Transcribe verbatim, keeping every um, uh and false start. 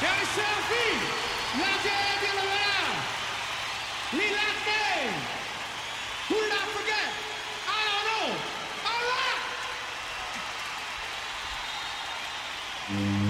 Gary Selfie, la gente de la Lilate. Who did I forget? I don't know. All right.